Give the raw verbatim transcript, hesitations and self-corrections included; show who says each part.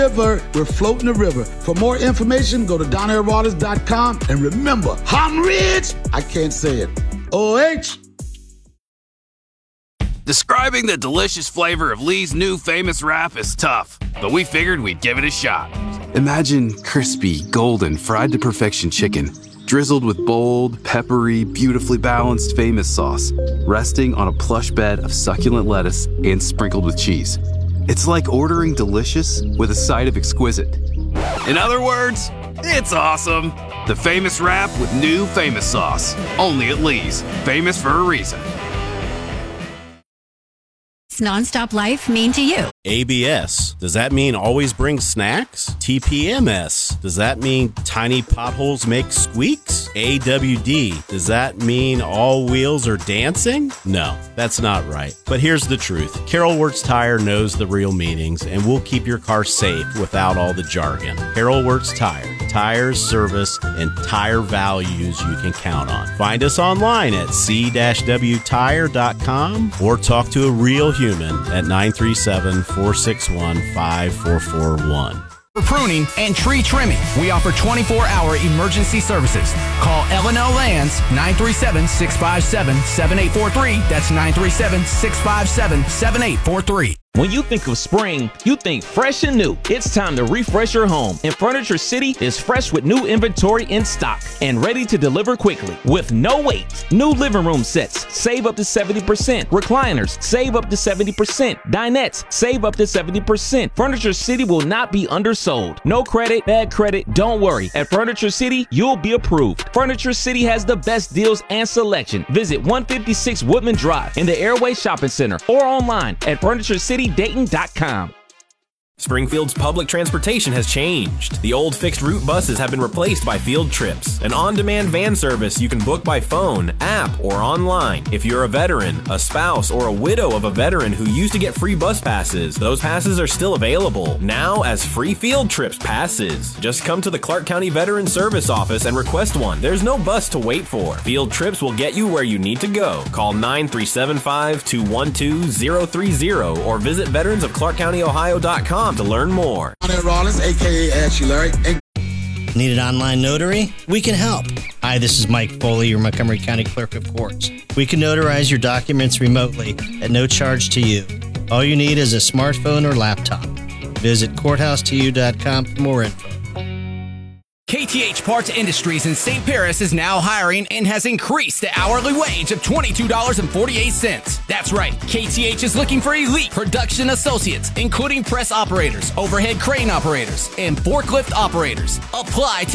Speaker 1: River, we're floating the river. For more information, go to Donnell Rawlings dot com. And remember, I'm rich. I can't say it. O H.
Speaker 2: Describing the delicious flavor of Lee's new famous wrap is tough, but we figured we'd give it a shot. Imagine crispy, golden, fried to perfection chicken, drizzled with bold, peppery, beautifully balanced famous sauce, resting on a plush bed of succulent lettuce and sprinkled with cheese. It's like ordering delicious with a side of exquisite. In other words, it's awesome. The famous wrap with new famous sauce. Only at Lee's. Famous for a reason.
Speaker 3: Nonstop Life mean to you?
Speaker 4: A B S. Does that mean always bring snacks? T P M S. Does that mean tiny potholes make squeaks? A W D. Does that mean all wheels are dancing? No, that's not right. But here's the truth. Carol Wirtz Tire knows the real meanings and will keep your car safe without all the jargon. Carol Wirtz Tire. Tires, service, and tire values you can count on. Find us online at c w tire dot com or talk to a real human at nine three seven, four six one, five four four one.
Speaker 5: For pruning and tree trimming, we offer twenty-four hour emergency services. Call L and L Lands nine three seven, six five seven, seven eight four three. That's nine three seven, six five seven, seven eight four three.
Speaker 6: When you think of spring, you think fresh and new. It's time to refresh your home, and Furniture City is fresh with new inventory in stock and ready to deliver quickly with no wait. New living room sets, save up to seventy percent. Recliners, save up to seventy percent. Dinettes, save up to seventy percent. Furniture City will not be undersold. No credit, bad credit, don't worry. At Furniture City, you'll be approved. Furniture City has the best deals and selection. Visit one fifty-six Woodman Drive in the Airway Shopping Center or online at furniture city dayton dot com.
Speaker 7: Springfield's public transportation has changed. The old fixed route buses have been replaced by Field Trips, an on-demand van service you can book by phone, app, or online. If you're a veteran, a spouse, or a widow of a veteran who used to get free bus passes, those passes are still available, now as free Field Trips passes. Just come to the Clark County Veteran Service Office and request one. There's no bus to wait for. Field Trips will get you where you need to go. Call nine three seven five, two one two, zero three zero or visit veterans of clark county ohio dot com to learn more.
Speaker 1: Donnell Rawlings, a k a. Ashley Larry. And-
Speaker 8: Need an online notary? We can help. Hi, this is Mike Foley, your Montgomery County Clerk of Courts. We can notarize your documents remotely at no charge to you. All you need is a smartphone or laptop. Visit courthouse to you dot com for more info.
Speaker 5: K T H Parts Industries in Saint Paris is now hiring and has increased the hourly wage of twenty-two dollars and forty-eight cents. That's right, K T H is looking for elite production associates, including press operators, overhead crane operators, and forklift operators. Apply to